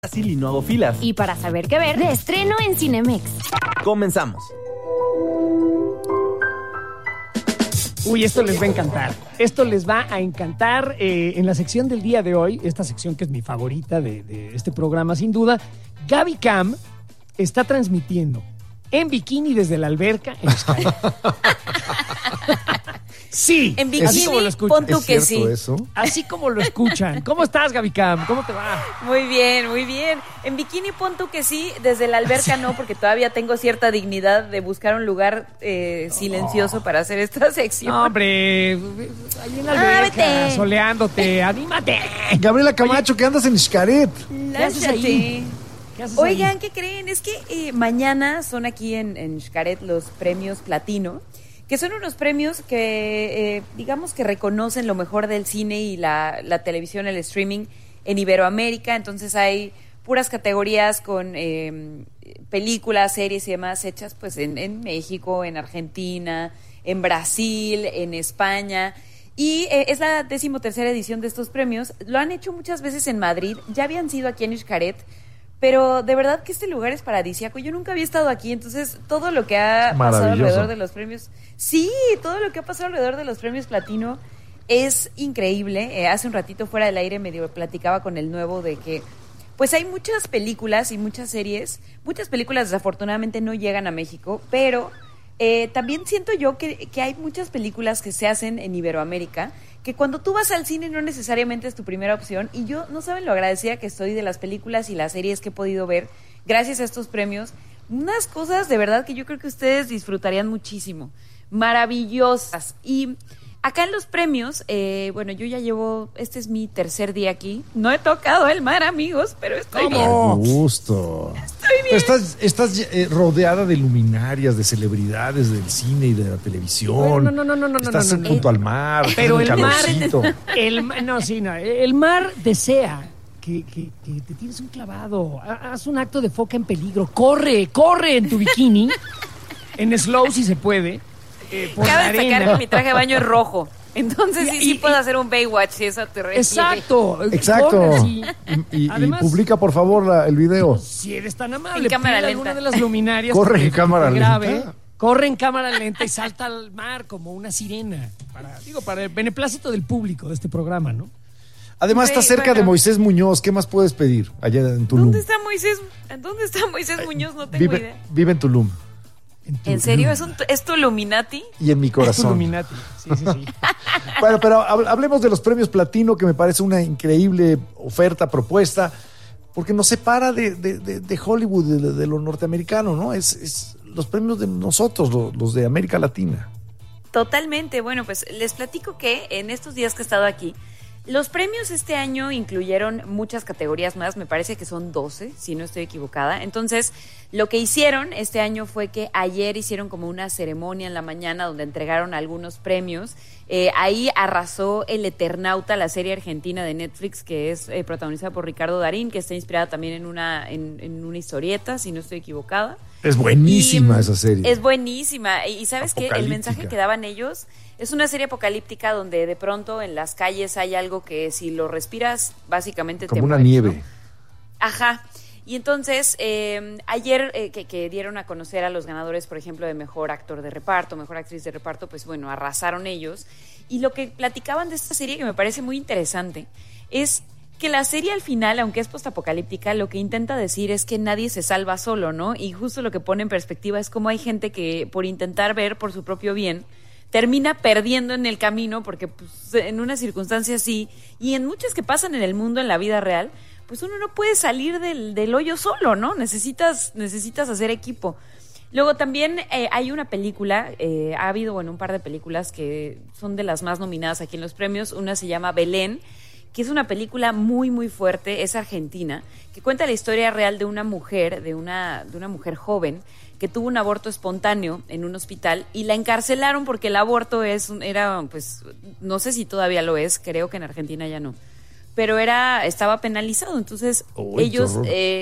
fácil y no hago filas. Y para saber qué ver, de estreno en Cinemex. Comenzamos. Uy, esto les va a encantar. Esto les va a encantar. En la sección del día de hoy, esta sección que es mi favorita de este programa, sin duda, Gaby Cam está transmitiendo en bikini desde la alberca en Sky. Sí, en bikini, así como lo escuchan. pon tú que sí. Eso? Así como lo escuchan. ¿Cómo estás, Gaby Cam? ¿Cómo te va? Muy bien, muy bien. En bikini pon tú que sí, desde la alberca no, porque todavía tengo cierta dignidad de buscar un lugar silencioso para hacer esta sección. No, hombre, ahí en la alberca, vete. soleándote, anímate. Gabriela Camacho, ¿qué andas en Xcaret? ¿Qué haces ahí? ¿Qué haces Oigan, ahí? ¿qué creen? Es que mañana son aquí en Xcaret los premios Platino, que son unos premios que digamos que reconocen lo mejor del cine y la televisión, el streaming en Iberoamérica. Entonces hay puras categorías con películas, series y demás hechas pues en México, en Argentina, en Brasil, en España. Y es la 13ª edición de estos premios. Lo han hecho muchas veces en Madrid, ya habían sido aquí en Xcaret, pero de verdad que este lugar es paradisíaco. Yo nunca había estado aquí, entonces todo lo que ha pasado alrededor de los premios... Sí, todo lo que ha pasado alrededor de los premios Platino es increíble. Hace un ratito fuera del aire medio platicaba con el nuevo de que pues hay muchas películas y muchas series. Muchas películas desafortunadamente no llegan a México, pero también siento yo que hay muchas películas que se hacen en Iberoamérica que cuando tú vas al cine no necesariamente es tu primera opción, y yo no saben lo agradecida que estoy de las películas y las series que he podido ver gracias a estos premios. Unas cosas de verdad que yo creo que ustedes disfrutarían muchísimo, maravillosas. Y acá en los premios, bueno, yo ya llevo, este es mi tercer día aquí, no he tocado el mar, amigos, pero estoy bien. ¡Qué gusto! Estoy bien. Estás rodeada de luminarias, de celebridades del cine y de la televisión. No. Estás junto al mar, Pero el el mar, calorcito. el mar desea que te tires un clavado, haz un acto de foca en peligro, corre en tu bikini, en slow si se puede, por la Cabe destacar arena. que mi traje de baño es rojo, entonces sí puedo hacer un Baywatch si eso te refiere. Exacto. Exacto. Sí. Y Además, publica, por favor, el video. si eres tan amable, En cámara pide lenta. alguna de las luminarias. Corre que en cámara te grabe. lenta. Corre en cámara lenta y salta al mar como una sirena. Para el beneplácito del público de este programa, ¿no? Además, Sí, está cerca bueno. de Moisés Muñoz. ¿Qué más puedes pedir allá en Tulum? ¿Dónde está Moisés Muñoz? No tengo idea. Vive en Tulum. ¿En serio? ¿Es tu Illuminati? Y en mi Es tu corazón. Illuminati. Sí. Bueno, pero hablemos de los premios Platino, que me parece una increíble oferta, propuesta, porque nos separa de Hollywood, de lo norteamericano, ¿no? Es los premios de nosotros, los de América Latina. Totalmente. Bueno, pues les platico que en estos días que he estado aquí, los premios este año incluyeron muchas categorías más, me parece que son 12, si no estoy equivocada. Entonces, lo que hicieron este año fue que ayer hicieron como una ceremonia en la mañana donde entregaron algunos premios. Ahí arrasó El Eternauta, la serie argentina de Netflix, que es protagonizada por Ricardo Darín, que está inspirada también en una historieta, si no estoy equivocada. Es buenísima esa serie. Es buenísima. Y ¿sabes qué? El mensaje Apocalíptica. que daban ellos es una serie apocalíptica donde de pronto en las calles hay algo que si lo respiras, básicamente Como te una mueres, nieve. ¿no? Ajá. Y entonces, ayer que dieron a conocer a los ganadores, por ejemplo, de mejor actor de reparto, mejor actriz de reparto, pues bueno, arrasaron ellos. Y lo que platicaban de esta serie, que me parece muy interesante, es que la serie al final, aunque es postapocalíptica, lo que intenta decir es que nadie se salva solo, ¿no? Y justo lo que pone en perspectiva es cómo hay gente que por intentar ver por su propio bien termina perdiendo en el camino, porque pues, en una circunstancia así, y en muchas que pasan en el mundo, en la vida real, pues uno no puede salir del hoyo solo, ¿no? Necesitas hacer equipo. Luego también hay una película, ha habido, bueno, un par de películas que son de las más nominadas aquí en los premios. Una se llama Belén, que es una película muy, muy fuerte, es argentina, que cuenta la historia real de una mujer, de una mujer joven, que tuvo un aborto espontáneo en un hospital y la encarcelaron porque el aborto era, pues, no sé si todavía lo es, creo que en Argentina ya no, pero estaba penalizado, entonces ellos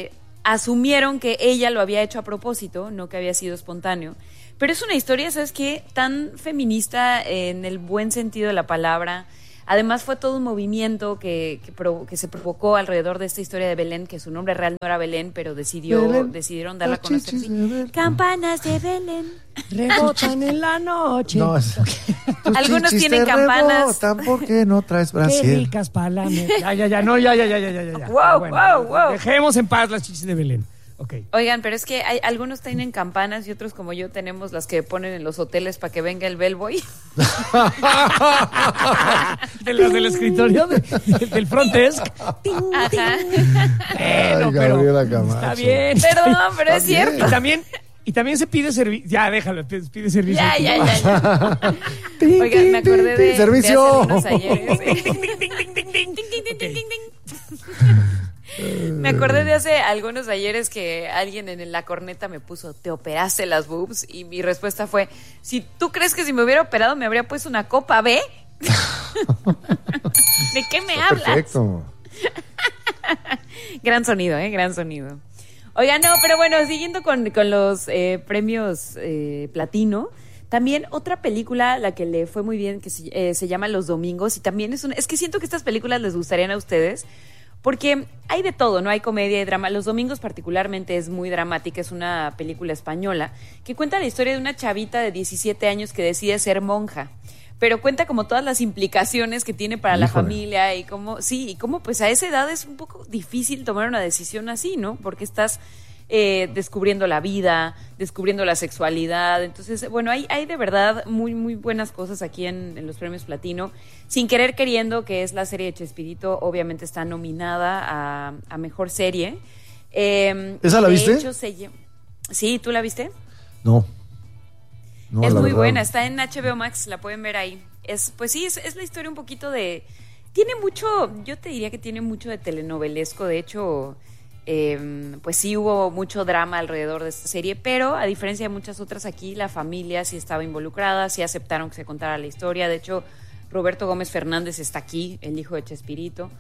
asumieron que ella lo había hecho a propósito, no que había sido espontáneo. Pero es una historia, ¿sabes qué? Tan feminista en el buen sentido de la palabra. Además fue todo un movimiento que se provocó alrededor de esta historia de Belén, que su nombre real no era Belén, pero decidieron darla a conocer. Campanas de Belén rebotan en la noche. No, algunos tienen campanas. Rebotan porque no traes Qué brasier. ricas palames. Ya. Wow. Dejemos en paz las chichis de Belén. Okay. Oigan, pero es que algunos tienen campanas y otros como yo tenemos las que ponen en los hoteles para que venga el bellboy. De las del escritorio, del front desk. Ajá. Ay, Gabriela Camacho. Está bien. Perdón, pero es cierto. Y también se pide servicio. Ya, déjalo, pide servicio. Ya. Oigan, me acordé de servicio. hace algunos ayeres. Me acordé de hace algunos ayeres que alguien en la corneta me puso, ¿te operaste las boobs? Y mi respuesta fue, si tú crees que si me hubiera operado me habría puesto una copa B. ¿De qué me hablas? Perfecto. Gran sonido, gran sonido. Oigan, no, pero bueno, siguiendo con los premios platino, también otra película a la que le fue muy bien, que se llama Los Domingos, y también es que siento que estas películas les gustarían a ustedes, porque hay de todo, ¿no? Hay comedia y drama. Los Domingos particularmente es muy dramática, es una película española que cuenta la historia de una chavita de 17 años que decide ser monja, pero cuenta como todas las implicaciones que tiene para la familia y cómo pues a esa edad es un poco difícil tomar una decisión así, ¿no? Porque estás descubriendo la vida, descubriendo la sexualidad. Entonces, bueno, hay de verdad muy, muy buenas cosas aquí en los premios Platino. Sin querer queriendo, que es la serie de Chespirito, obviamente está nominada a Mejor Serie. ¿Esa la viste? De hecho, sí, ¿tú la viste? No, es muy verdad. buena, está en HBO Max, la pueden ver ahí. Es la historia un poquito de... Tiene mucho, yo te diría que tiene mucho de telenovelesco, de hecho... pues sí hubo mucho drama alrededor de esta serie, pero a diferencia de muchas otras aquí, la familia sí estaba involucrada, sí aceptaron que se contara la historia. De hecho, Roberto Gómez Fernández está aquí, el hijo de Chespirito.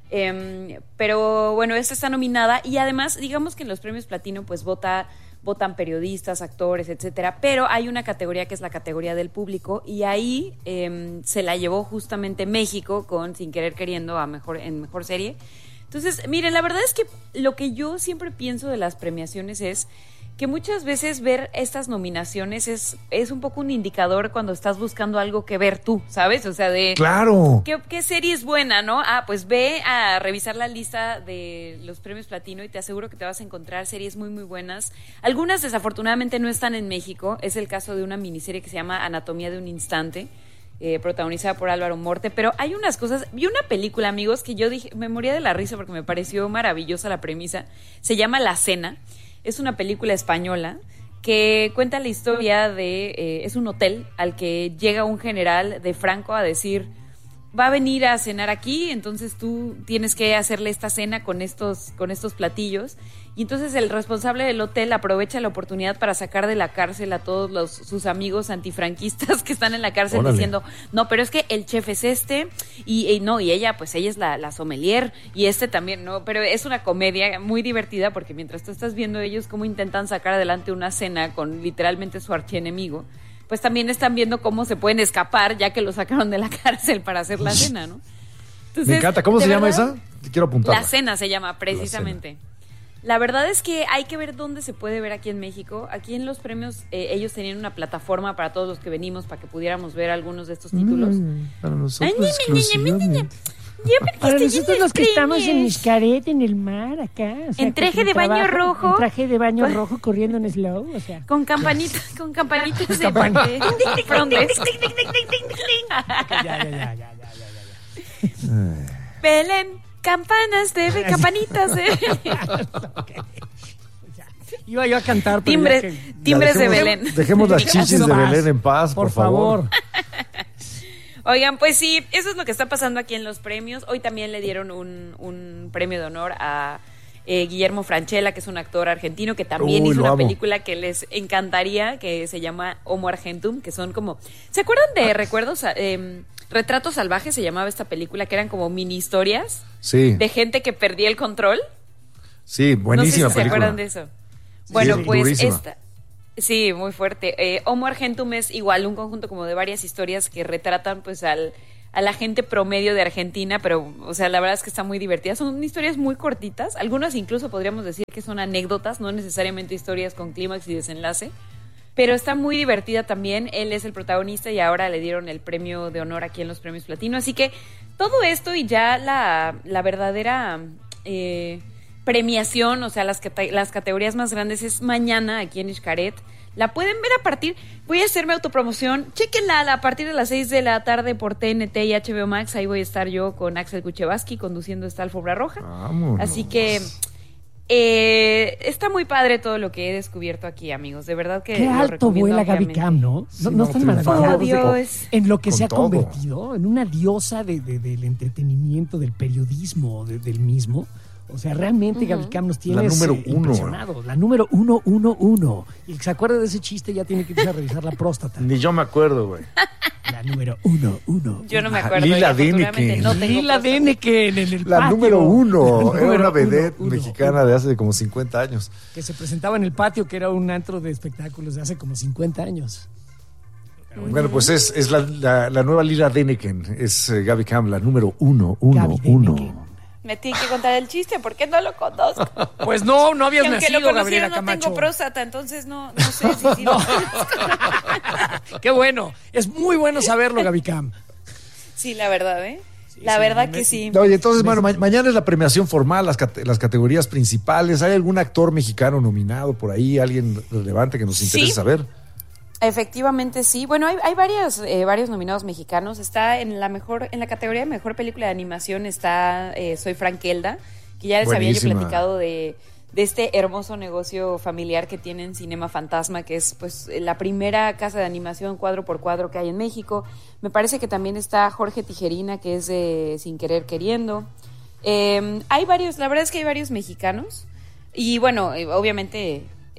Pero bueno, esta está nominada y además, digamos que en los premios Platino pues votan periodistas, actores, etcétera, pero hay una categoría que es la categoría del público y ahí se la llevó justamente México con Sin Querer Queriendo en Mejor Serie. Entonces, miren, la verdad es que lo que yo siempre pienso de las premiaciones es que muchas veces ver estas nominaciones es un poco un indicador cuando estás buscando algo que ver tú, ¿sabes? O sea, de... ¡Claro! ¿Qué serie es buena, no? Pues ve a revisar la lista de los premios Platino y te aseguro que te vas a encontrar series muy, muy buenas. Algunas, desafortunadamente, no están en México. Es el caso de una miniserie que se llama Anatomía de un Instante, protagonizada por Álvaro Morte, pero hay unas cosas, vi una película, amigos, que yo dije, me moría de la risa porque me pareció maravillosa la premisa, se llama La Cena, es una película española que cuenta la historia de, es un hotel al que llega un general de Franco a decir, va a venir a cenar aquí, entonces tú tienes que hacerle esta cena con estos platillos. Y entonces el responsable del hotel aprovecha la oportunidad para sacar de la cárcel a todos sus amigos antifranquistas que están en la cárcel. Órale. Diciendo, no, pero es que el chef es y ella es la sommelier, y también, no, pero es una comedia muy divertida porque mientras tú estás viendo ellos cómo intentan sacar adelante una cena con literalmente su archienemigo, pues también están viendo cómo se pueden escapar ya que lo sacaron de la cárcel para hacer la cena, ¿no? Entonces, me encanta. ¿Cómo se llama esa? Quiero apuntarla. La Cena se llama, precisamente. La verdad es que hay que ver dónde se puede ver aquí en México. Aquí en los premios ellos tenían una plataforma para todos los que venimos para que pudiéramos ver algunos de estos títulos. Para nosotros exclusivamente. Para nosotros los que estamos en Xcaret, en el mar, acá. O sea, en traje de baño rojo. En traje de baño rojo corriendo en slow, o sea. Con campanitas de frondes. Ya. Belén. Campanitas de Iba yo a cantar, pero timbres de Belén. Dejemos las chichis de Belén en paz, por favor. Oigan, pues sí, eso es lo que está pasando aquí en los premios. Hoy también le dieron un premio de honor a Guillermo Francella, que es un actor argentino que también hizo una película que les encantaría, que se llama Homo Argentum, que son como... ¿Se acuerdan de recuerdos? Retratos Salvajes se llamaba esta película, que eran como mini historias de gente que perdía el control. Sí, buenísima no sé si película. ¿Se acuerdan de eso? Bueno, pues durísima. Sí, muy fuerte. Homo Argentum es igual un conjunto como de varias historias que retratan pues al a la gente promedio de Argentina, pero, o sea, la verdad es que está muy divertida. Son historias muy cortitas, algunas incluso podríamos decir que son anécdotas, no necesariamente historias con clímax y desenlace, pero está muy divertida también. Él es el protagonista y ahora le dieron el premio de honor aquí en los Premios Platino, así que todo esto y ya la verdadera premiación, o sea, las categorías más grandes es mañana aquí en Xcaret. La pueden ver voy a hacerme autopromoción, chéquenla a partir de las 6 de la tarde por TNT y HBO Max, ahí voy a estar yo con Axel Kuchevaski conduciendo esta alfombra roja. Vámonos. Así que está muy padre todo lo que he descubierto aquí, amigos, de verdad que Qué lo alto recomiendo vuela Gaby ampliamente. Cam, ¿no? Sí, No están triunfando. maravillados Oh, de- Dios. en lo que Con se ha todo. convertido, en una diosa del entretenimiento, del periodismo, del mismo. O sea, realmente Gaby Cam nos tiene La número uno. impresionados. La número 111. Y el que se acuerde de ese chiste ya tiene que irse a revisar la próstata. Ni yo me acuerdo, güey. La número 111. Yo no me Ajá, acuerdo. Lila y afortunadamente Deneken. no tengo Lila próstata. Deneken en el La patio. número 1. La Era número una vedette uno. mexicana de hace como 50 años. Que se presentaba en el patio, que era un antro de espectáculos de hace como 50 años. Bueno, pues es la nueva Lila Deneken. Es Gaby Cam, la número 1. Gaby Deneken. Me tiene que contar el chiste porque no lo conozco. Pues no habías Y aunque nacido, lo conociera Gabriela no Camacho. tengo próstata, entonces no sé si sí lo Qué bueno. Es muy bueno saberlo, Gaby Cam. Sí, la verdad, ¿eh? La sí, verdad me- que sí. Oye, entonces, bueno, mañana es la premiación formal, las categorías principales. ¿Hay algún actor mexicano nominado por ahí? ¿Alguien relevante que nos interese Sí. saber? Efectivamente, sí. Bueno, hay varios nominados mexicanos. Está en la categoría de mejor película de animación está Soy Frankelda, que ya les había yo Buenísima. platicado de este hermoso negocio familiar que tienen Cinema Fantasma, que es pues la primera casa de animación cuadro por cuadro que hay en México. Me parece que también está Jorge Tijerina, que es de Sin Querer Queriendo. Hay varios, la verdad es que hay varios mexicanos. Y bueno, obviamente,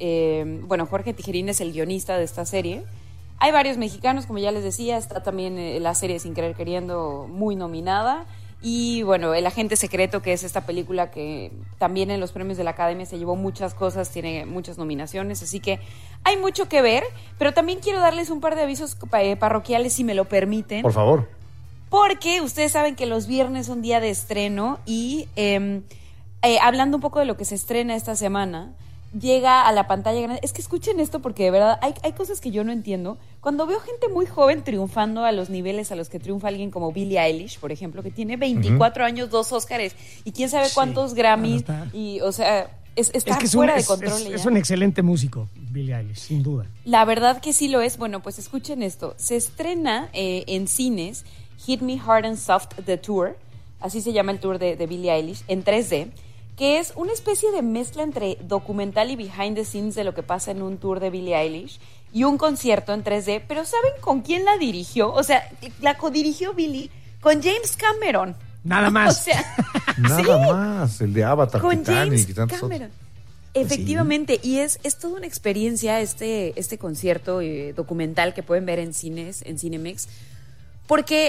Jorge Tijerina es el guionista de esta serie. Hay varios mexicanos, como ya les decía, está también la serie Sin Querer Queriendo muy nominada. Y bueno, El Agente Secreto, que es esta película que también en los premios de la Academia se llevó muchas cosas, tiene muchas nominaciones, así que hay mucho que ver, pero también quiero darles un par de avisos parroquiales, si me lo permiten. Por favor. Porque ustedes saben que los viernes son día de estreno y hablando un poco de lo que se estrena esta semana, llega a la pantalla grande. Es que escuchen esto porque de verdad hay cosas que yo no entiendo. Cuando veo gente muy joven triunfando a los niveles a los que triunfa alguien como Billie Eilish, por ejemplo, que tiene 24 años, 2 Óscares y quién sabe cuántos Grammys, claro, está. y o sea, está que es fuera un, de control. es ya. un excelente músico, Billie Eilish, sin duda. La verdad que sí lo es. Bueno, pues escuchen esto. Se estrena en cines Hit Me Hard and Soft The Tour, así se llama el tour de Billie Eilish, en 3D, que es una especie de mezcla entre documental y behind the scenes de lo que pasa en un tour de Billie Eilish y un concierto en 3D. Pero ¿saben con quién la dirigió? O sea, la codirigió Billie con James Cameron. Nada más. O sea, Nada más. El de Avatar, con Titanic James y tantos Cameron. otros. Efectivamente, y es toda una experiencia este concierto documental que pueden ver en cines, en Cinemex, porque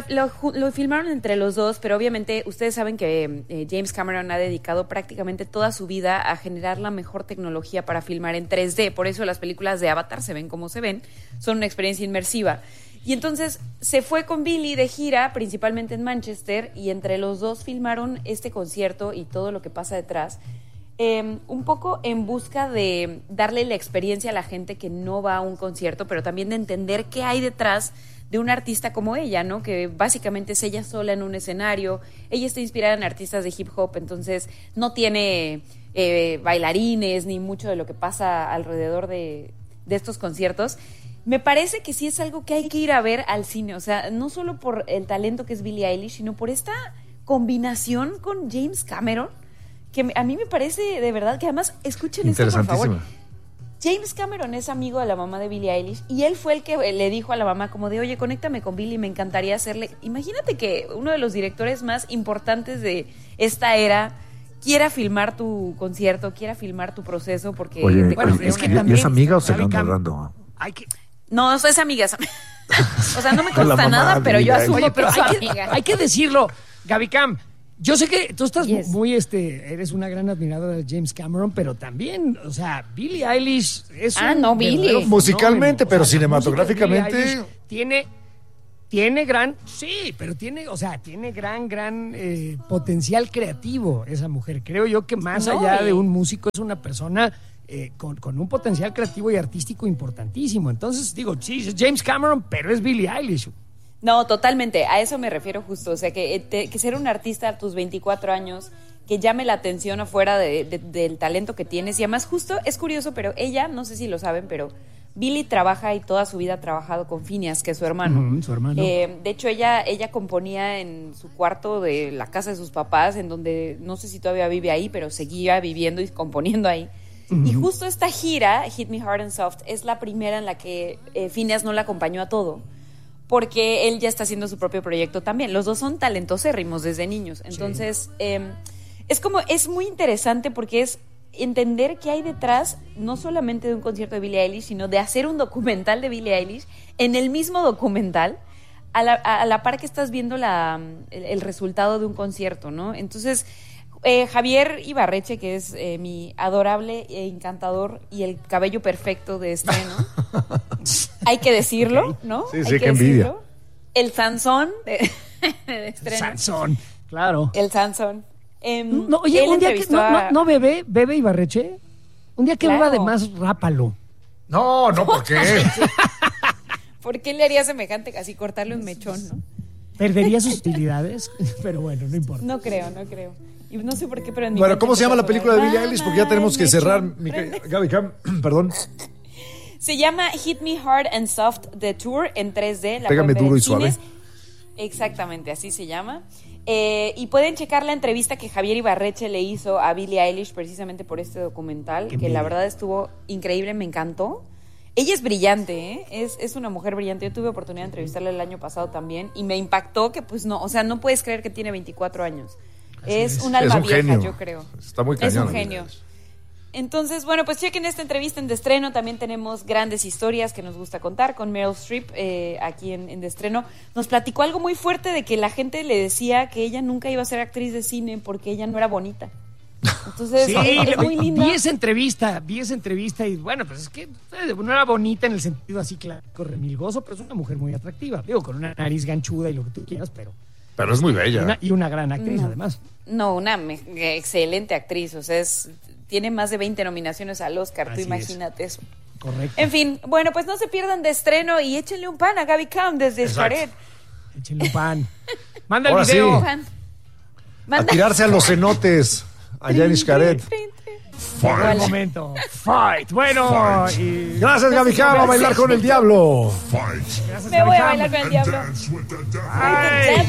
lo filmaron entre los dos, pero obviamente ustedes saben que James Cameron ha dedicado prácticamente toda su vida a generar la mejor tecnología para filmar en 3D, por eso las películas de Avatar se ven como se ven, son una experiencia inmersiva. Y entonces se fue con Billie de gira, principalmente en Manchester, y entre los dos filmaron este concierto y todo lo que pasa detrás, un poco en busca de darle la experiencia a la gente que no va a un concierto, pero también de entender qué hay detrás de una artista como ella, ¿no? Que básicamente es ella sola en un escenario. Ella está inspirada en artistas de hip hop, entonces no tiene bailarines ni mucho de lo que pasa alrededor de estos conciertos. Me parece que sí es algo que hay que ir a ver al cine, o sea, no solo por el talento que es Billie Eilish, sino por esta combinación con James Cameron, que a mí me parece de verdad que además, escuchen esto por favor. Interesantísima. James Cameron es amigo de la mamá de Billie Eilish y él fue el que le dijo a la mamá como de, oye, conéctame con Billie, me encantaría hacerle... Imagínate que uno de los directores más importantes de esta era quiera filmar tu concierto, quiera filmar tu proceso porque... Oye, te Bueno, oye, es es que que también, ¿y es amiga o se Gaby lo anda Cam, dando? Hay que, No, es amiga. O sea, no me La consta mamá nada, de pero yo Billie asumo oye, que pero es su hay amiga. hay que decirlo, Gaby Cam. Yo sé que tú estás Yes. muy, eres una gran admiradora de James Cameron, pero también, o sea, Billie Eilish es Ah, un no, Billie. verdadero Musicalmente, fenómeno. pero O sea, la música de cinematográficamente- Billie Eilish tiene tiene gran potencial creativo esa mujer. Creo yo que más allá de un músico es una persona con un potencial creativo y artístico importantísimo. Entonces, digo, sí, es James Cameron, pero es Billie Eilish. No, totalmente, a eso me refiero justo. O sea, que ser un artista a tus 24 años, que llame la atención afuera del talento que tienes. Y además, justo, es curioso, pero ella, no sé si lo saben, pero Billie trabaja y toda su vida ha trabajado con Phineas, que es su hermano. Su hermano. De hecho, ella componía en su cuarto de la casa de sus papás, en donde no sé si todavía vive ahí, pero seguía viviendo y componiendo ahí. Y justo esta gira, Hit Me Hard and Soft, es la primera en la que Phineas no la acompañó a todo, porque él ya está haciendo su propio proyecto también. Los dos son talentosérrimos desde niños. Entonces, es muy interesante porque es entender qué hay detrás, no solamente de un concierto de Billie Eilish, sino de hacer un documental de Billie Eilish. En el mismo documental, a la par que estás viendo el resultado de un concierto, ¿no? Entonces, Javier Ibarreche, que es mi adorable e encantador y el cabello perfecto de estreno, hay que decirlo, ¿no? Sí, hay sí, que qué envidia. decirlo. El Sansón de estreno. Sansón, claro. El Sansón. No, oye, un día que no bebe Ibarreche. Un día que beba de más, rápalo. No, ¿por qué? ¿Por qué le haría semejante así cortarle un mechón, no? Perdería sus utilidades, pero bueno, no importa. No creo. Y no sé por qué, pero en mi Bueno, mente ¿cómo se llama la película de Billie Mamá, Eilish? Porque ya tenemos que cerrar. Gaby Cam, perdón. Se llama Hit Me Hard and Soft The Tour en 3D. La Pégame pueden ver duro en y suave. cines. Exactamente, así se llama. Y pueden checar la entrevista que Javier Ibarreche le hizo a Billie Eilish precisamente por este documental, que la verdad estuvo increíble, me encantó. Ella es brillante, es una mujer brillante. Yo tuve oportunidad de entrevistarla el año pasado también y me impactó que pues no, o sea, no puedes creer que tiene 24 años. Es un alma vieja, genio. yo creo. Está muy cañón. Es un genio. Entonces, bueno, pues chequen esta entrevista en De Estreno. También tenemos grandes historias que nos gusta contar con Meryl Streep aquí en De Estreno. Nos platicó algo muy fuerte de que la gente le decía que ella nunca iba a ser actriz de cine porque ella no era bonita. Entonces, sí, es muy linda. Vi esa entrevista y bueno, pues es que no era bonita en el sentido así claro, remilgoso, pero es una mujer muy atractiva. Digo, con una nariz ganchuda y lo que tú quieras, pero es muy bella. Y una gran actriz, además. No, una excelente actriz. O sea, tiene más de 20 nominaciones al Oscar. Así tú imagínate eso. Correcto. En fin, bueno, pues no se pierdan De Estreno y échenle un pan a Gaby Cam desde Xcaret. Échenle un pan. Manda Ahora el video. sí. A tirarse a los cenotes allá en Xcaret. Llegó el momento. Fight. Bueno, y Gracias, Gaby Cam, a bailar con el diablo. gracias, Me voy a Gaby bailar con el diablo. Ay.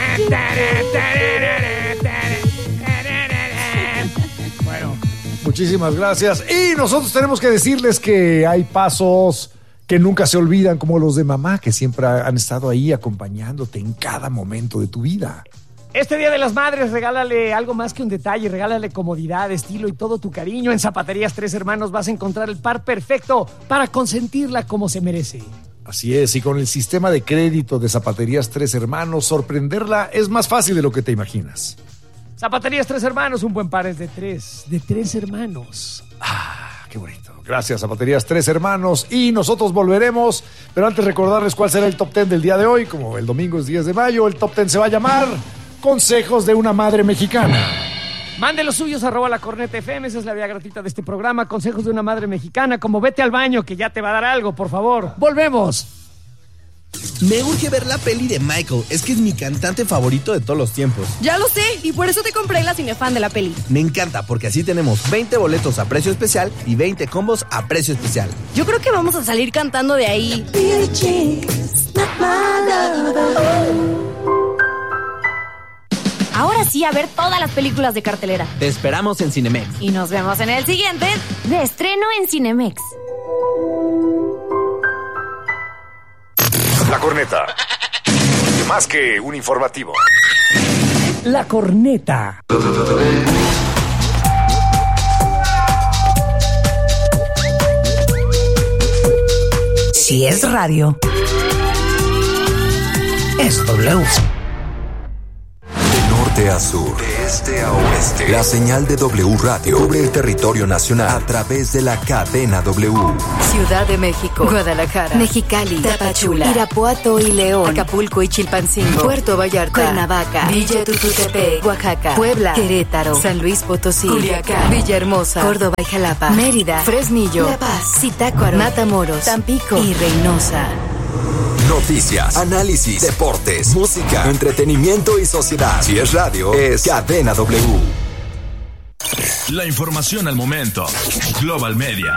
Bueno, Muchísimas gracias. Y nosotros tenemos que decirles que hay pasos que nunca se olvidan, como los de mamá, que siempre han estado ahí acompañándote en cada momento de tu vida. este Día de las Madres, regálale algo más que un detalle, regálale comodidad, estilo y todo tu cariño. En Zapaterías Tres Hermanos vas a encontrar el par perfecto para consentirla como se merece. Así es, y con el sistema de crédito de Zapaterías Tres Hermanos, sorprenderla es más fácil de lo que te imaginas. Zapaterías Tres Hermanos, un buen par es de tres hermanos. Ah, qué bonito. Gracias, Zapaterías Tres Hermanos. Y nosotros volveremos, pero antes recordarles cuál será el top 10 del día de hoy. Como el domingo es 10 de mayo, el top 10 se va a llamar Consejos de una Madre Mexicana. Mande los suyos @La Corneta FM, esa es la vía gratuita de este programa. Consejos de una madre mexicana, como vete al baño que ya te va a dar algo, por favor. Volvemos. Me urge ver la peli de Michael, es que es mi cantante favorito de todos los tiempos. Ya lo sé, y por eso te compré la Cinefan de la peli. Me encanta, porque así tenemos 20 boletos a precio especial y 20 combos a precio especial. Yo creo que vamos a salir cantando de ahí. Ahora sí, a ver todas las películas de cartelera. Te esperamos en Cinemex. Y nos vemos en el siguiente De Estreno en Cinemex. La Corneta. Más que un informativo. La Corneta. Si es radio, es W. De norte a a sur, de este a oeste. La señal de W Radio cubre el territorio nacional a través de la cadena W. Ciudad de México, Guadalajara, Mexicali, Tapachula, Irapuato y León, Acapulco y Chilpancingo, Puerto Vallarta, Cuernavaca, Villa Tututepec, Oaxaca, Puebla, Querétaro, San Luis Potosí, Culiacán, Villahermosa, Córdoba y Jalapa, Mérida, Fresnillo, La Paz, Zitácuaro, Matamoros, Tampico y Reynosa. Noticias, análisis, deportes, música, entretenimiento y sociedad. Si es radio, es Cadena W. La información al momento. Global Media.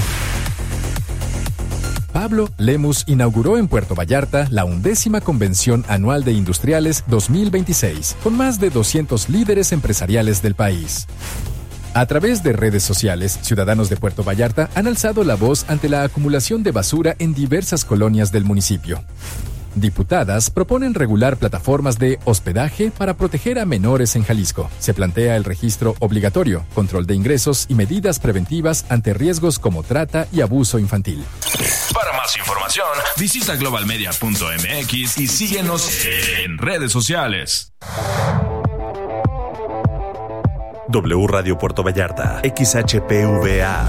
Pablo Lemus inauguró en Puerto Vallarta la 11ª Convención Anual de Industriales 2026, con más de 200 líderes empresariales del país. A través de redes sociales, ciudadanos de Puerto Vallarta han alzado la voz ante la acumulación de basura en diversas colonias del municipio. Diputadas proponen regular plataformas de hospedaje para proteger a menores en Jalisco. Se plantea el registro obligatorio, control de ingresos y medidas preventivas ante riesgos como trata y abuso infantil. Para más información, visita globalmedia.mx y síguenos en redes sociales. W Radio Puerto Vallarta, XHPVA,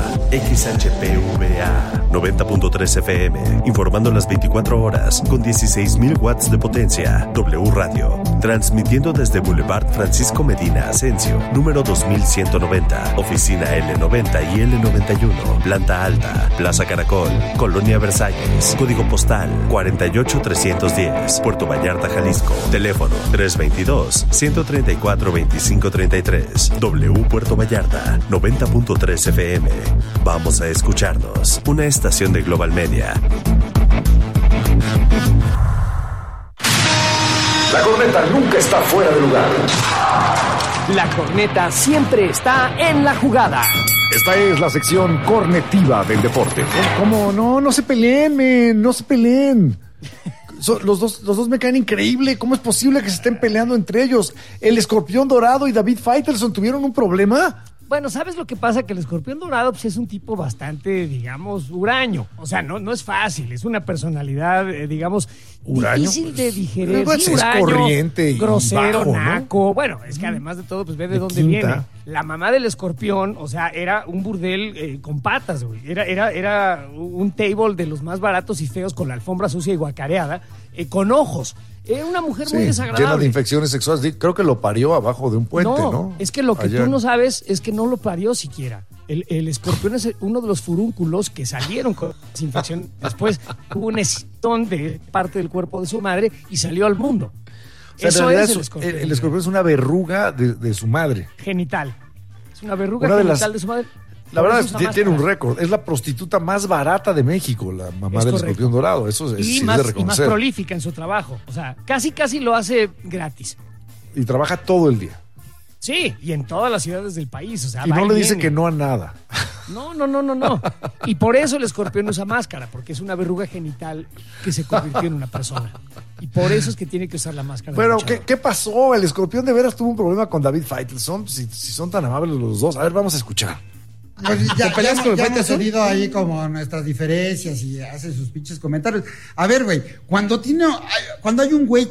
90.3 FM, informando las 24 horas con 16,000 watts de potencia. W Radio, transmitiendo desde Boulevard Francisco Medina Asensio, número 2190, oficina L90 y L91, planta alta, Plaza Caracol, Colonia Versalles, código postal 48310, Puerto Vallarta, Jalisco, teléfono 322-134-2533. W Puerto Vallarta, 90.3 FM. Vamos a escucharnos. Una estación de Global Media. La corneta nunca está fuera de lugar. La corneta siempre está en la jugada. Esta es la sección cornetiva del deporte. ¿Cómo? No se peleen, men. No se peleen. Los dos me caen increíble. ¿Cómo es posible que se estén peleando entre ellos? ¿El Escorpión Dorado y David Faitelson tuvieron un problema? Bueno, ¿sabes lo que pasa? Que el Escorpión Dorado pues, es un tipo bastante, digamos, huraño. O sea, no es fácil. Es una personalidad, digamos, ¿huraño? Difícil de digerir. Pues, sí, es huraño, corriente y grosero, bajo, ¿no? naco. Bueno, es que además de todo, pues ve de dónde quinta. viene. La mamá del Escorpión, o sea, era un burdel con patas, güey. Era un table de los más baratos y feos con la alfombra sucia y guacareada, con ojos. Una mujer muy desagradable. Llena de infecciones sexuales. Creo que lo parió abajo de un puente, ¿no? Es que lo que tú no sabes es que no lo parió siquiera. El escorpión es uno de los furúnculos que salieron con esa infección. Después hubo un escitón de parte del cuerpo de su madre y salió al mundo. O sea, Eso en realidad es el escorpión. El escorpión es una verruga de su madre. Genital. Es una verruga Una de genital de su madre. La verdad es que tiene un récord. Es la prostituta más barata de México, la mamá del Escorpión Dorado. Eso es, y sí más, es de reconocer. Y más prolífica en su trabajo. O sea, casi lo hace gratis. Y trabaja todo el día. Sí, y en todas las ciudades del país. O sea, y no le dice que no a nada. No. Y por eso el escorpión usa máscara, porque es una verruga genital que se convirtió en una persona. Y por eso es que tiene que usar la máscara. Pero, ¿qué pasó? El escorpión de veras tuvo un problema con David Faitelson. Si son tan amables los dos. A ver, vamos a escuchar. Ya hemos tenido ahí como nuestras diferencias y hace sus pinches comentarios. A ver, güey, cuando hay un güey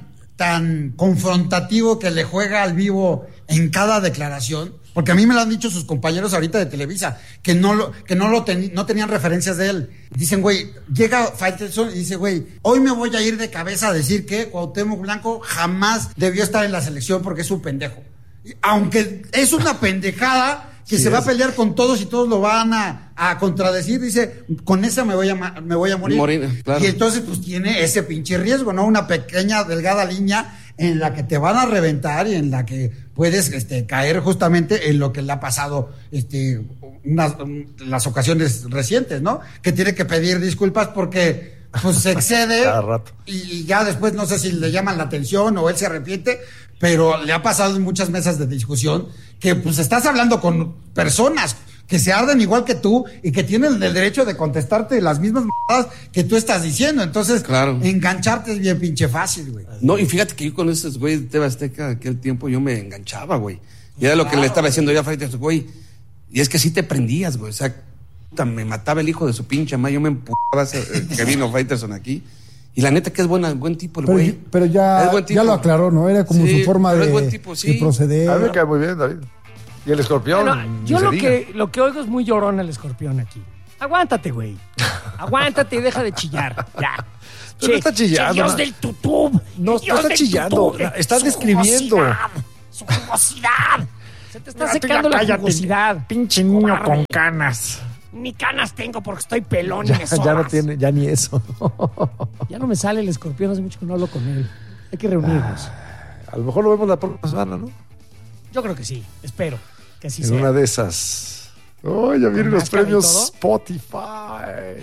tan confrontativo que le juega al vivo en cada declaración, porque a mí me lo han dicho sus compañeros ahorita de Televisa, que no tenían referencias de él. Dicen, güey, llega Faitelson y dice, güey, hoy me voy a ir de cabeza a decir que Cuauhtémoc Blanco jamás debió estar en la selección porque es un pendejo. Aunque es una pendejada que se va a pelear con todos y todos lo van a contradecir, dice, con esa me voy a morir. Claro. Y entonces pues tiene ese pinche riesgo, ¿no? Una pequeña, delgada línea en la que te van a reventar y en la que puedes caer justamente en lo que le ha pasado las ocasiones recientes, ¿no? Que tiene que pedir disculpas porque pues se excede cada rato. Y ya después no sé si le llaman la atención o él se arrepiente, pero le ha pasado en muchas mesas de discusión que pues estás hablando con personas que se arden igual que tú y que tienen el derecho de contestarte las mismas mamadas que tú estás diciendo. Entonces, claro, engancharte es bien pinche fácil, güey. No, y fíjate que yo con esos güey de TV Azteca aquel tiempo yo me enganchaba, güey. Y era lo que le estaba diciendo yo a Faitelson, güey. Y es que sí te prendías, güey. O sea, me mataba el hijo de su pinche madre. Yo me empujaba que vino Faitelson aquí. Y la neta que es buen tipo el güey. Pero ya lo aclaró, ¿no? Era como su forma de proceder. A mí me cae muy bien, David. Y el escorpión. Bueno, yo lo que oigo es muy llorón el escorpión aquí. Aguántate, güey. Aguántate y deja de chillar. Ya. Pero no está chillando. Dios del tutub. No está chillando. Está describiendo. Su jugosidad. Se te está secando la jugosidad. Pinche niño con canas. Ni canas tengo porque estoy pelón y me sobras. Ya no tiene, ya ni eso. Ya no me sale el escorpión, hace mucho que no hablo con él. Hay que reunirnos. A lo mejor lo vemos la próxima semana, ¿no? Yo creo que sí, espero que así en sea. Una de esas. Oh, ya vienen los premios Spotify.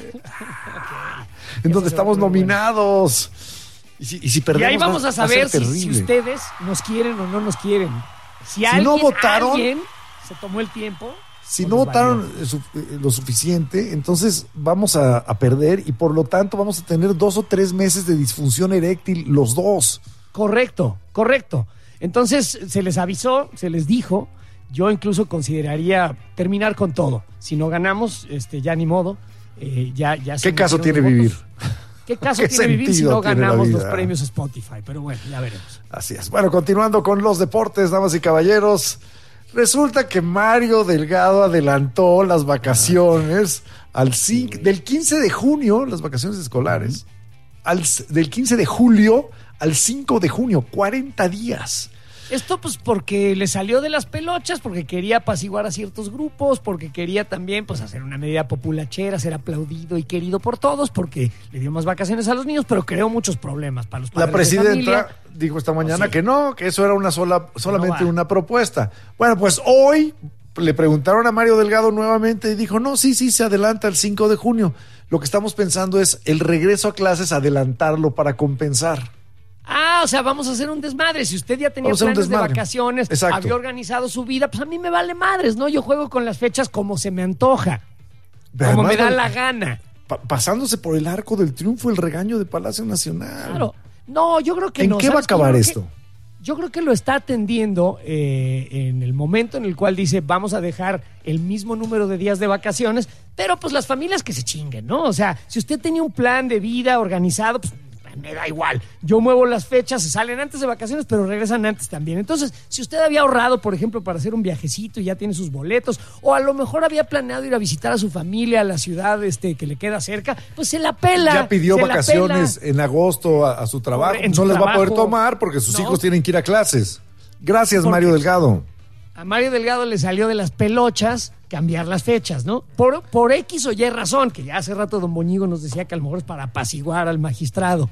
En donde estamos nominados. Y si perdemos, y ahí vamos a saber si ustedes nos quieren o no nos quieren. Si no votaron, alguien se tomó el tiempo. Si no votaron lo suficiente, entonces vamos a perder y por lo tanto vamos a tener 2 o 3 meses de disfunción eréctil los dos. Correcto. Entonces se les avisó, se les dijo. Yo incluso consideraría terminar con todo. Si no ganamos, ya ni modo. ¿Qué caso tiene vivir? ¿Qué caso tiene vivir si no ganamos los premios Spotify? Pero bueno, ya veremos. Así es. Bueno, continuando con los deportes, damas y caballeros. Resulta que Mario Delgado adelantó las vacaciones del 15 de junio, las vacaciones escolares, del 15 de julio al 5 de junio, 40 días. Esto pues porque le salió de las pelochas, porque quería apaciguar a ciertos grupos, porque quería también pues hacer una medida populachera, ser aplaudido y querido por todos, porque le dio más vacaciones a los niños, pero creó muchos problemas para los padres. La presidenta dijo esta mañana que no, que eso era solamente una propuesta. Bueno, pues hoy le preguntaron a Mario Delgado nuevamente y dijo, no, sí, se adelanta el 5 de junio. Lo que estamos pensando es el regreso a clases, adelantarlo para compensar. O sea, vamos a hacer un desmadre. Si usted ya tenía planes de vacaciones, exacto, había organizado su vida, pues a mí me vale madres, ¿no? Yo juego con las fechas como se me antoja, como me da la gana. Pasándose por el arco del triunfo el regaño de Palacio Nacional. Claro. No, yo creo que no. ¿En qué va a acabar esto? Yo creo que lo está atendiendo en el momento en el cual dice vamos a dejar el mismo número de días de vacaciones, pero pues las familias que se chinguen, ¿no? O sea, si usted tenía un plan de vida organizado, pues me da igual. Yo muevo las fechas, se salen antes de vacaciones, pero regresan antes también. Entonces, si usted había ahorrado, por ejemplo, para hacer un viajecito y ya tiene sus boletos, o a lo mejor había planeado ir a visitar a su familia a la ciudad que le queda cerca, pues se la pela. Ya pidió vacaciones en agosto a su trabajo. No les va a poder tomar porque sus hijos tienen que ir a clases. Gracias, Mario Delgado. A Mario Delgado le salió de las pelochas cambiar las fechas, ¿no? Por X o Y razón, que ya hace rato don Boñigo nos decía que a lo mejor es para apaciguar al magistrado.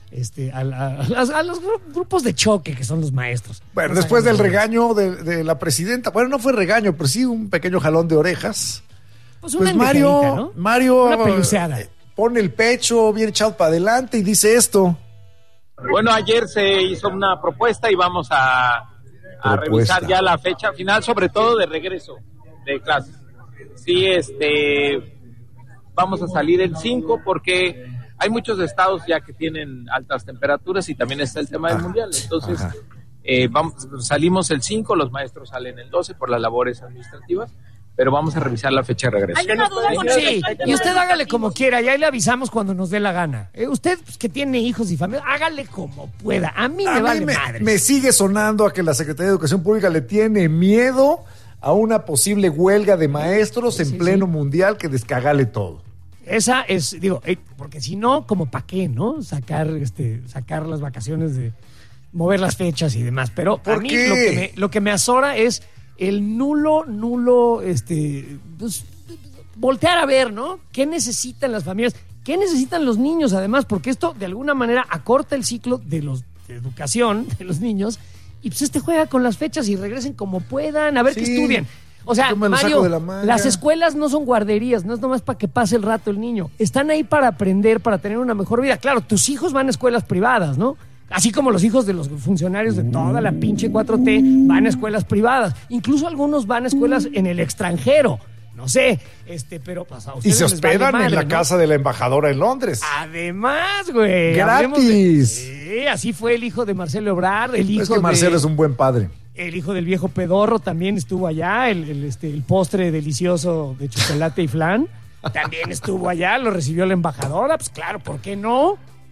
A los grupos de choque que son los maestros. Bueno, después del regaño de la presidenta, bueno, no fue regaño, pero sí un pequeño jalón de orejas. Pues Mario, ¿no? Mario una peluceada. Pone el pecho bien echado para adelante y dice esto. Bueno, ayer se hizo una propuesta y vamos a revisar ya la fecha final, sobre todo de regreso de clases. Sí, vamos a salir el 5 porque hay muchos estados ya que tienen altas temperaturas y también está el tema del mundial. Entonces, salimos el 5, los maestros salen el 12 por las labores administrativas, pero vamos a revisar la fecha de regreso. Hay una duda con sí, y usted hágale como quiera, y ahí le avisamos cuando nos dé la gana. Usted, pues, que tiene hijos y familia, hágale como pueda. A mí me vale madres. Me sigue sonando a que la Secretaría de Educación Pública le tiene miedo a una posible huelga de maestros en pleno mundial que descagale todo. Esa es, porque si no, como para qué, ¿no? Sacar las vacaciones, de mover las fechas y demás. Pero a mí lo que me azora es el nulo, pues, voltear a ver, ¿no? ¿Qué necesitan las familias? ¿Qué necesitan los niños, además? Porque esto, de alguna manera, acorta el ciclo de educación de los niños y pues juega con las fechas y regresen como puedan, a ver qué estudian. O sea, Mario, las escuelas no son guarderías, no es nomás para que pase el rato el niño. Están ahí para aprender, para tener una mejor vida. Claro, tus hijos van a escuelas privadas, ¿no? Así como los hijos de los funcionarios de toda la pinche 4T van a escuelas privadas. Incluso algunos van a escuelas en el extranjero. No sé, pero pues a ustedes y se hospedan en la casa de la embajadora en Londres. Además, güey. ¡Gratis! Sí, así fue el hijo de Marcelo Ebrard, el hijo es que Marcelo es un buen padre. El hijo del viejo pedorro también estuvo allá, el postre delicioso de chocolate y flan también estuvo allá, lo recibió la embajadora, pues claro, ¿por qué no?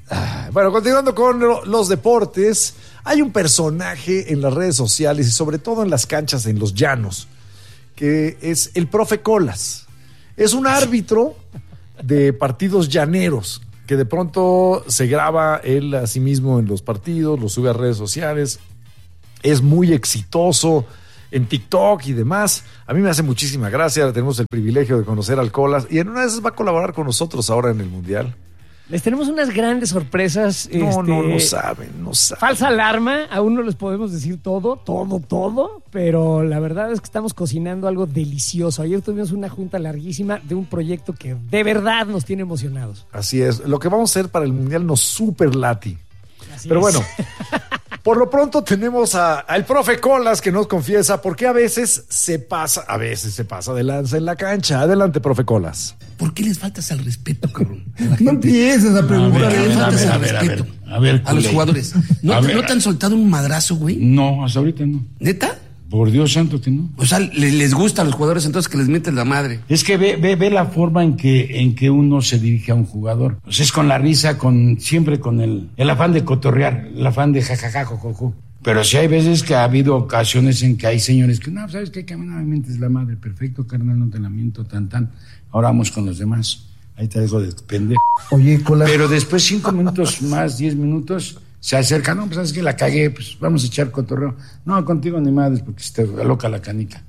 Bueno, continuando con los deportes, hay un personaje en las redes sociales y sobre todo en las canchas, en los llanos, que es el profe Colas. Es un árbitro de partidos llaneros que de pronto se graba él a sí mismo en los partidos, lo sube a redes sociales. Es muy exitoso en TikTok y demás. A mí me hace muchísima gracia. Tenemos el privilegio de conocer al Colas y en una de esas va a colaborar con nosotros ahora en el Mundial. Les tenemos unas grandes sorpresas. No saben. Falsa alarma, aún no les podemos decir todo, pero la verdad es que estamos cocinando algo delicioso. Ayer tuvimos una junta larguísima de un proyecto que de verdad nos tiene emocionados. Así es, lo que vamos a hacer para el Mundial nos super lati. Pero bueno, por lo pronto tenemos al profe Colas que nos confiesa por qué a veces se pasa de lanza en la cancha. Adelante, profe Colas. ¿Por qué les faltas al respeto, cabrón? No empieces a preguntar. ¿Por qué les faltas al respeto? A los jugadores. ¿No te han soltado un madrazo, güey? No, hasta ahorita no. ¿Neta? Por Dios santo que no. O sea, les gusta a los jugadores entonces que les mienten la madre. Es que ve la forma en que uno se dirige a un jugador. Pues es con la risa, siempre con el afán de cotorrear, el afán de jajaja, jojojo. Pero sí hay veces que ha habido ocasiones en que hay señores que, no, ¿sabes qué? Que a mí no me mientes la madre. Perfecto, carnal, no te la miento, tan. Ahora vamos con los demás. Ahí te dejo de pendejo. Oye, Colas. Pero después 5 minutos más, 10 minutos... Se acerca, no, pues sabes que la cagué, pues vamos a echar cotorreo. No, contigo ni madres, porque se te aloca la canica.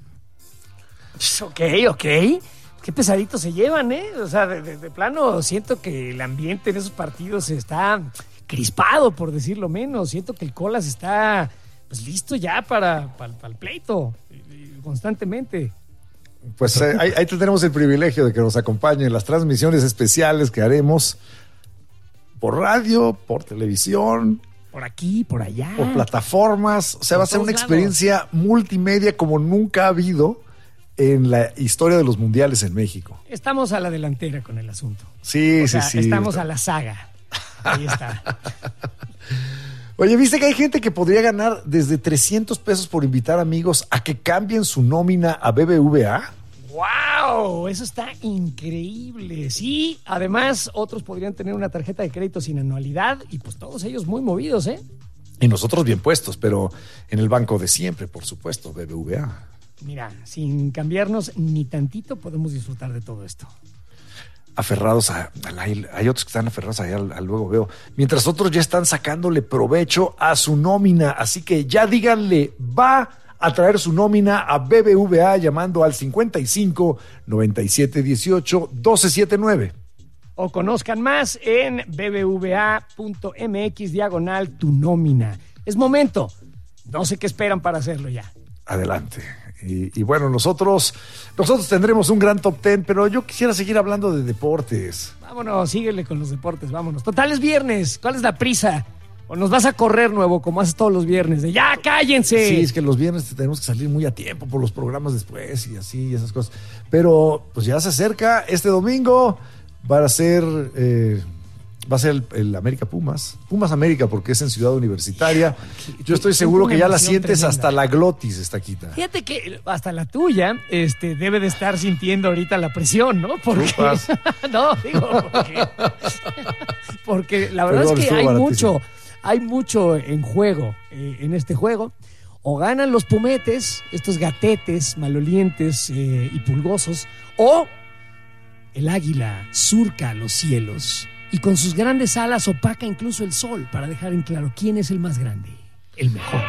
Ok. Qué pesaditos se llevan, ¿eh? O sea, de plano, siento que el ambiente en esos partidos está crispado, por decirlo menos. Siento que el Colas está, pues, listo ya para el pleito, constantemente. Pues ahí tenemos el privilegio de que nos acompañe en las transmisiones especiales que haremos por radio, por televisión, por aquí, por allá, por plataformas. O sea, va a ser una experiencia multimedia como nunca ha habido en la historia de los mundiales en México. Estamos a la delantera con el asunto. Sí. Estamos a la saga. Ahí está. Oye, ¿viste que hay gente que podría ganar desde 300 pesos por invitar amigos a que cambien su nómina a BBVA? ¡Wow! Eso está increíble. Sí, además otros podrían tener una tarjeta de crédito sin anualidad y pues todos ellos muy movidos, ¿eh? Y nosotros bien puestos, pero en el banco de siempre, por supuesto, BBVA. Mira, sin cambiarnos ni tantito podemos disfrutar de todo esto. Aferrados hay otros que están aferrados allá al luego veo, mientras otros ya están sacándole provecho a su nómina, así que ya díganle, va a traer su nómina a BBVA llamando al 55 97 18 12 79. O conozcan más en bbva.mx/tu nómina. Es momento. No sé qué esperan para hacerlo ya. Adelante. Y bueno, nosotros tendremos un gran top 10, pero yo quisiera seguir hablando de deportes. Vámonos, síguele con los deportes, vámonos. Total, es viernes. ¿Cuál es la prisa? ¿O nos vas a correr, nuevo, como haces todos los viernes? De ¡ya, cállense! Sí, es que los viernes tenemos que salir muy a tiempo por los programas después y así, y esas cosas. Pero pues ya se acerca este domingo. Va a ser el América Pumas América, porque es en Ciudad Universitaria. Yo estoy seguro que ya la sientes tremenda. Hasta la glotis está quita. Fíjate que hasta la tuya debe de estar sintiendo ahorita la presión, ¿no? Porque no, digo, porque la verdad es que hay mucho en juego en este juego. O ganan los pumetes, estos gatetes malolientes y pulgosos, o el águila surca los cielos y con sus grandes alas opaca incluso el sol para dejar en claro quién es el más grande, el mejor.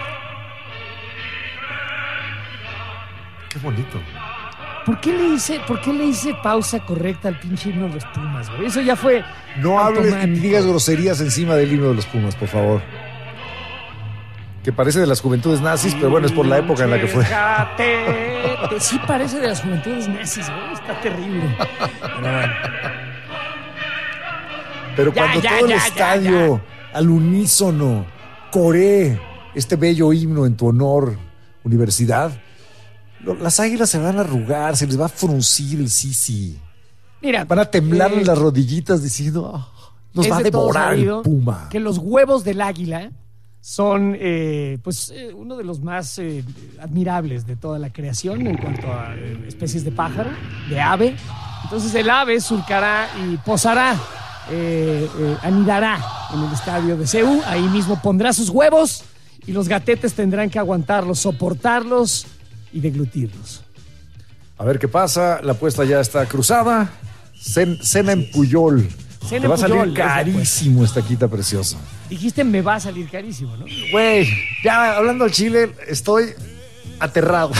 Qué bonito. ¿Por qué le hice pausa correcta al pinche himno de los Pumas, güey? Eso ya fue no hables ni digas groserías encima del himno de los Pumas, por favor. Que parece de las juventudes nazis, pero bueno, es por la época en la que fue. Sí parece de las juventudes nazis, güey. Está terrible. Pero cuando todo el estadio, al unísono, coree este bello himno en tu honor, universidad, las águilas se van a arrugar, se les va a fruncir el sisi. Mira, van a temblar en las rodillitas diciendo, nos va a devorar el puma. Que los huevos del águila son uno de los más admirables de toda la creación en cuanto a especies de pájaro, de ave. Entonces el ave surcará y posará anidará en el estadio de CU. Ahí mismo pondrá sus huevos y los gatetes tendrán que aguantarlos, soportarlos y deglutirlos. A ver qué pasa. La apuesta ya está cruzada. Cena en Puyol. Te va a salir carísimo esta quita preciosa. Dijiste me va a salir carísimo, ¿no? Güey, ya hablando al chile, estoy aterrado.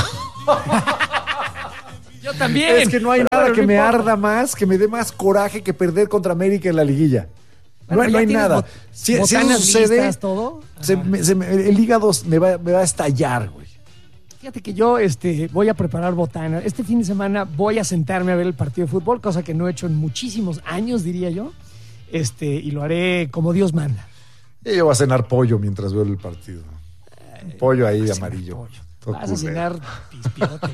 Yo también. Es que no hay nada que me arda más, que me dé más coraje que perder contra América en la liguilla. No hay nada. Si eso sucede, todo. El hígado me va a estallar, güey. Fíjate que yo voy a preparar botana. Este fin de semana voy a sentarme a ver el partido de fútbol, cosa que no he hecho en muchísimos años, diría yo. Y lo haré como Dios manda. Y yo voy a cenar pollo mientras veo el partido. Un pollo ahí amarillo. Vas a cenar pispiote.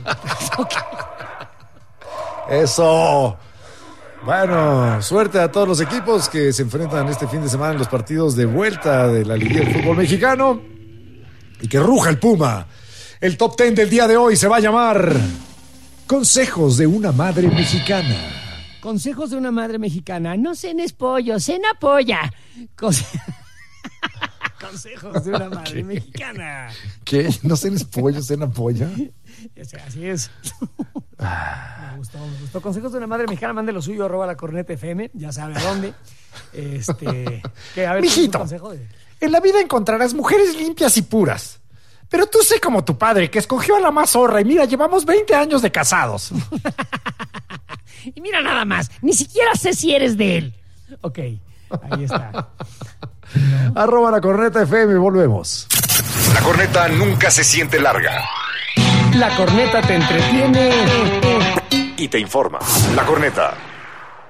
Eso. Bueno, suerte a todos los equipos que se enfrentan este fin de semana en los partidos de vuelta de la Liga del Fútbol Mexicano. Y que ruja el Puma. El top 10 del día de hoy se va a llamar Consejos de una madre mexicana. Consejos de una madre mexicana. No cenes pollo, cena polla. Consejos de una madre mexicana. ¿Qué? ¿No cenes pollo, cena polla? Así es. Me gustó. Consejos de una madre mexicana. Mande lo suyo, @lacorneta.fm. Ya sabe a dónde. A ver, mijito, consejo en la vida encontrarás mujeres limpias y puras. Pero tú sé como tu padre, que escogió a la más zorra. Y mira, llevamos 20 años de casados. Y mira nada más, ni siquiera sé si eres de él. Ok, ahí está. @lacorneta.fm, volvemos. La corneta nunca se siente larga. La corneta te entretiene y te informa. La corneta.